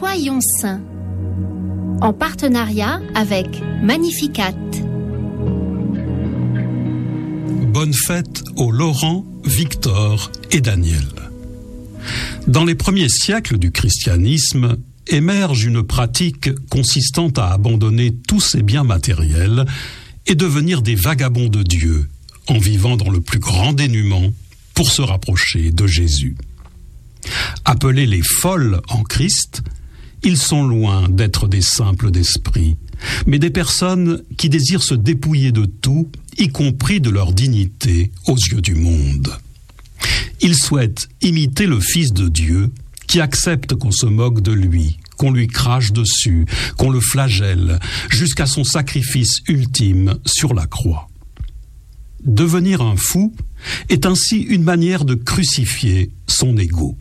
Soyons saints, en partenariat avec Magnificat. Bonne fête aux Laurent, Victor et Daniel. Dans les premiers siècles du christianisme, émerge une pratique consistant à abandonner tous ses biens matériels et devenir des vagabonds de Dieu, en vivant dans le plus grand dénuement pour se rapprocher de Jésus. Appelés les folles en Christ, ils sont loin d'être des simples d'esprit, mais des personnes qui désirent se dépouiller de tout, y compris de leur dignité aux yeux du monde. Ils souhaitent imiter le Fils de Dieu, qui accepte qu'on se moque de lui, qu'on lui crache dessus, qu'on le flagelle, jusqu'à son sacrifice ultime sur la croix. Devenir un fou est ainsi une manière de crucifier son ego.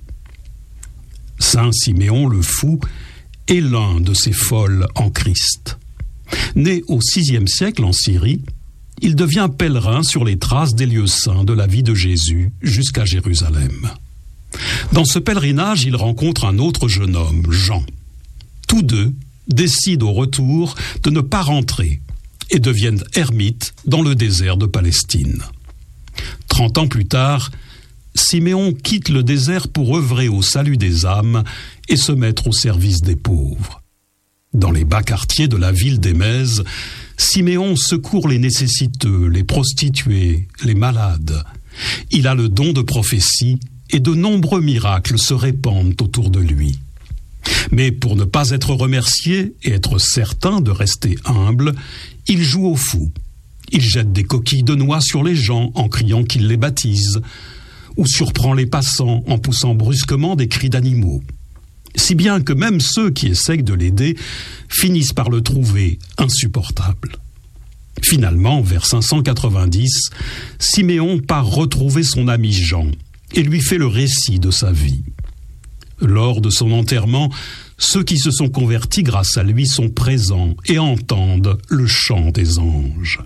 Saint Siméon le fou est l'un de ces folles en Christ. Né au VIe siècle en Syrie, il devient pèlerin sur les traces des lieux saints de la vie de Jésus jusqu'à Jérusalem. Dans ce pèlerinage, il rencontre un autre jeune homme, Jean. Tous deux décident au retour de ne pas rentrer et deviennent ermites dans le désert de Palestine. 30 ans plus tard, Siméon quitte le désert pour œuvrer au salut des âmes et se mettre au service des pauvres. Dans les bas quartiers de la ville d'Émèse, Siméon secourt les nécessiteux, les prostituées, les malades. Il a le don de prophétie et de nombreux miracles se répandent autour de lui. Mais pour ne pas être remercié et être certain de rester humble, il joue au fou. Il jette des coquilles de noix sur les gens en criant qu'il les baptise, ou surprend les passants en poussant brusquement des cris d'animaux. Si bien que même ceux qui essayent de l'aider finissent par le trouver insupportable. Finalement, vers 590, Siméon part retrouver son ami Jean et lui fait le récit de sa vie. Lors de son enterrement, ceux qui se sont convertis grâce à lui sont présents et entendent le chant des anges.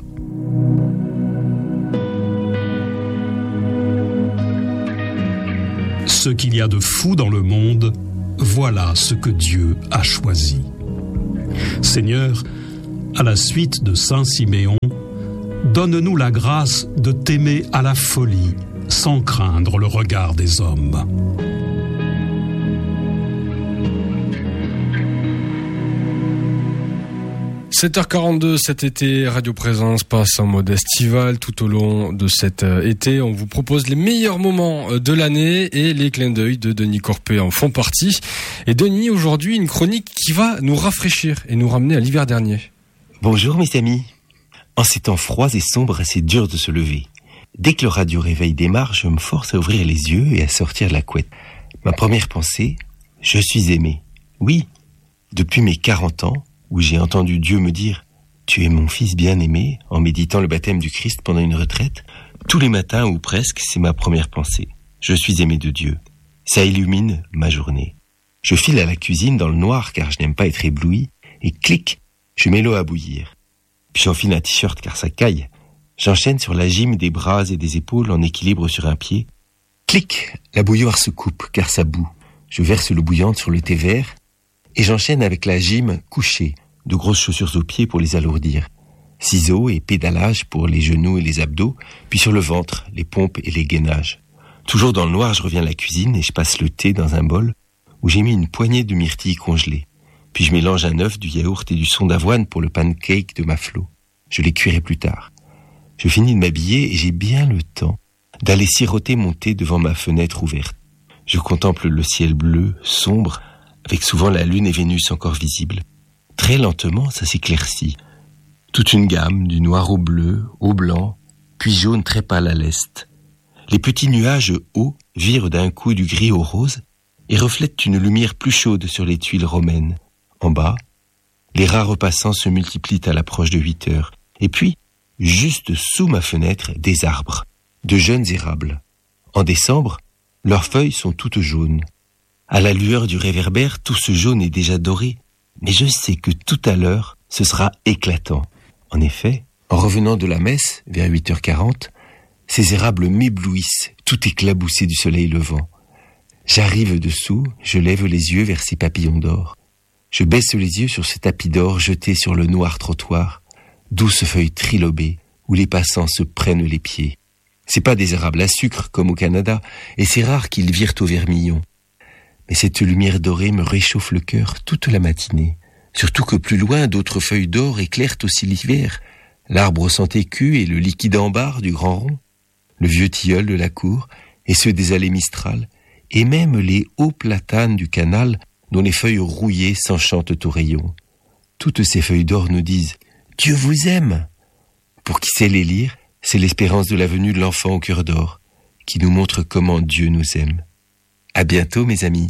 Ce qu'il y a de fou dans le monde, voilà ce que Dieu a choisi. Seigneur, à la suite de Saint Siméon, donne-nous la grâce de t'aimer à la folie, sans craindre le regard des hommes. « 7h42 cet été, Radio Présence passe en mode estival tout au long de cet été. On vous propose les meilleurs moments de l'année et les clins d'œil de Denis Corpet en font partie. Et Denis, aujourd'hui, une chronique qui va nous rafraîchir et nous ramener à l'hiver dernier. Bonjour mes amis. En ces temps froids et sombres, c'est dur de se lever. Dès que le radio réveil démarre, je me force à ouvrir les yeux et à sortir de la couette. Ma première pensée, je suis aimé. Oui, depuis mes 40 ans, où j'ai entendu Dieu me dire « Tu es mon fils bien-aimé » en méditant le baptême du Christ pendant une retraite, tous les matins ou presque, c'est ma première pensée. Je suis aimé de Dieu. Ça illumine ma journée. Je file à la cuisine dans le noir car je n'aime pas être ébloui et clic, je mets l'eau à bouillir. Puis j'enfile un t-shirt car ça caille. J'enchaîne sur la gym des bras et des épaules en équilibre sur un pied. Clic, la bouilloire se coupe car ça bout. Je verse l'eau bouillante sur le thé vert et j'enchaîne avec la gym couchée, de grosses chaussures aux pieds pour les alourdir, ciseaux et pédalage pour les genoux et les abdos, puis sur le ventre, les pompes et les gainages. Toujours dans le noir, je reviens à la cuisine et je passe le thé dans un bol où j'ai mis une poignée de myrtilles congelées. Puis je mélange un œuf, du yaourt et du son d'avoine pour le pancake de ma Flo. Je les cuirai plus tard. Je finis de m'habiller et j'ai bien le temps d'aller siroter mon thé devant ma fenêtre ouverte. Je contemple le ciel bleu, sombre, avec souvent la lune et Vénus encore visibles. Très lentement, ça s'éclaircit. Toute une gamme, du noir au bleu, au blanc, puis jaune très pâle à l'est. Les petits nuages hauts virent d'un coup du gris au rose et reflètent une lumière plus chaude sur les tuiles romaines. En bas, les rares passants se multiplient à l'approche de 8 heures. Et puis, juste sous ma fenêtre, des arbres, de jeunes érables. En décembre, leurs feuilles sont toutes jaunes. À la lueur du réverbère, tout ce jaune est déjà doré. Mais je sais que tout à l'heure, ce sera éclatant. En effet, en revenant de la messe, vers 8h40, ces érables m'éblouissent, tout éclaboussés du soleil levant. J'arrive dessous, je lève les yeux vers ces papillons d'or. Je baisse les yeux sur ce tapis d'or jeté sur le noir trottoir, douce feuille trilobée où les passants se prennent les pieds. C'est pas des érables à sucre comme au Canada, et c'est rare qu'ils virent au vermillon. Mais cette lumière dorée me réchauffe le cœur toute la matinée, surtout que plus loin d'autres feuilles d'or éclairent aussi l'hiver, l'arbre sans écu et le liquide ambar du grand rond, le vieux tilleul de la cour et ceux des allées Mistral, et même les hauts platanes du canal dont les feuilles rouillées s'enchantent aux rayons. Toutes ces feuilles d'or nous disent « Dieu vous aime !» Pour qui sait les lire, c'est l'espérance de la venue de l'enfant au cœur d'or qui nous montre comment Dieu nous aime. À bientôt, mes amis.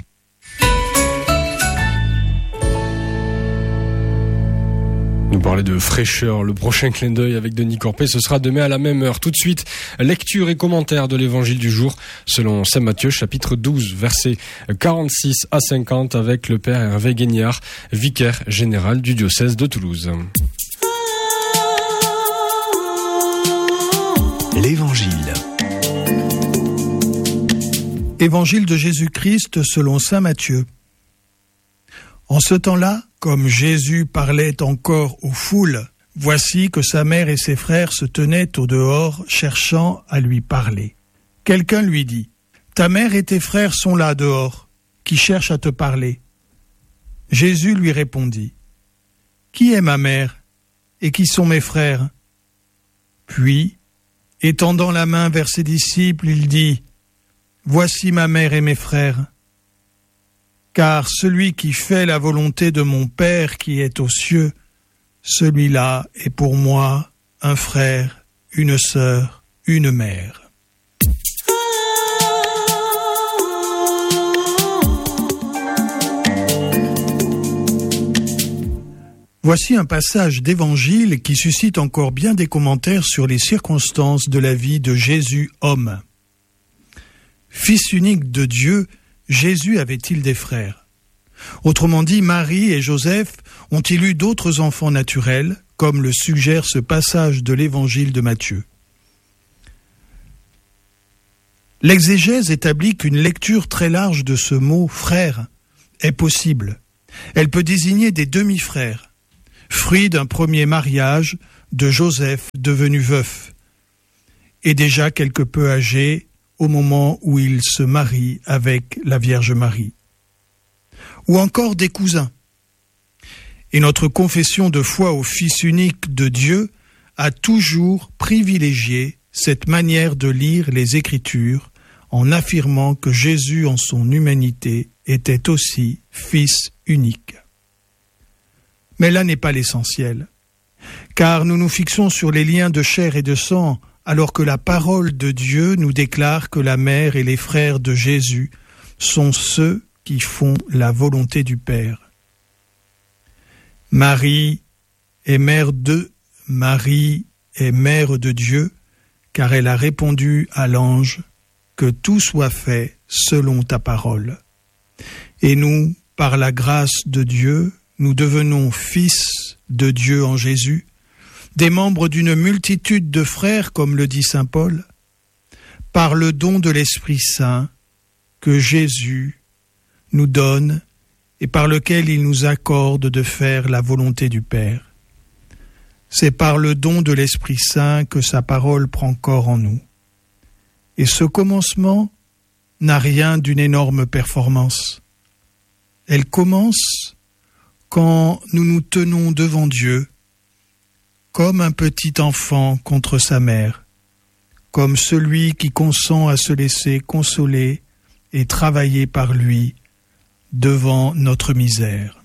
Nous parler de fraîcheur, le prochain clin d'œil avec Denis Corpet, ce sera demain à la même heure. Tout de suite, lecture et commentaire de l'évangile du jour selon Saint Matthieu, chapitre 12, versets 46 à 50 avec le père Hervé Guignard, vicaire général du diocèse de Toulouse. L'Évangile. Évangile de Jésus-Christ selon saint Matthieu. En ce temps-là, comme Jésus parlait encore aux foules, voici que sa mère et ses frères se tenaient au dehors, cherchant à lui parler. Quelqu'un lui dit : « Ta mère et tes frères sont là dehors, qui cherchent à te parler. » Jésus lui répondit : « Qui est ma mère et qui sont mes frères ?» Puis, étendant la main vers ses disciples, il dit : « Voici ma mère et mes frères. Car celui qui fait la volonté de mon Père qui est aux cieux, celui-là est pour moi un frère, une sœur, une mère. » Voici un passage d'évangile qui suscite encore bien des commentaires sur les circonstances de la vie de Jésus homme. Fils unique de Dieu, Jésus avait-il des frères ? Autrement dit, Marie et Joseph ont-ils eu d'autres enfants naturels, comme le suggère ce passage de l'évangile de Matthieu ? L'exégèse établit qu'une lecture très large de ce mot « frère » est possible. Elle peut désigner des demi-frères, fruit d'un premier mariage de Joseph devenu veuf, et déjà quelque peu âgé au moment où il se marie avec la Vierge Marie. Ou encore des cousins. Et notre confession de foi au Fils unique de Dieu a toujours privilégié cette manière de lire les Écritures en affirmant que Jésus en son humanité était aussi Fils unique. Mais là n'est pas l'essentiel, car nous nous fixons sur les liens de chair et de sang, alors que la parole de Dieu nous déclare que la mère et les frères de Jésus sont ceux qui font la volonté du Père. Marie est mère de Dieu, car elle a répondu à l'ange que tout soit fait selon ta parole. Et nous, par la grâce de Dieu, nous devenons fils de Dieu en Jésus, des membres d'une multitude de frères, comme le dit saint Paul, par le don de l'Esprit Saint que Jésus nous donne et par lequel il nous accorde de faire la volonté du Père. C'est par le don de l'Esprit Saint que sa parole prend corps en nous. Et ce commencement n'a rien d'une énorme performance. Elle commence quand nous nous tenons devant Dieu, comme un petit enfant contre sa mère, comme celui qui consent à se laisser consoler et travailler par lui devant notre misère.